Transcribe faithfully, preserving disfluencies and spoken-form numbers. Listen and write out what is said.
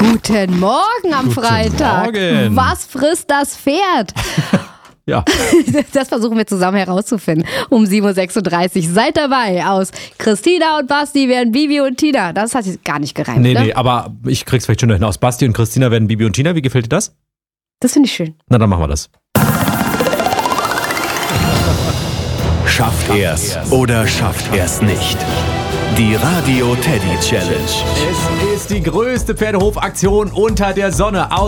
Guten Morgen am Guten Freitag. Morgen. Was frisst das Pferd? Ja. Das versuchen wir zusammen herauszufinden. Um sieben Uhr sechsunddreißig. Seid dabei. Aus Christina und Basti werden Bibi und Tina. Das hat jetzt gar nicht gereimt, Nee, ne? nee, aber ich krieg's vielleicht schon hin. Aus Basti und Christina werden Bibi und Tina. Wie gefällt dir das? Das finde ich schön. Na, dann machen wir das. Schafft er's oder schafft er's nicht? Die Radio Teddy Challenge. Es ist die größte Pferdehofaktion unter der Sonne.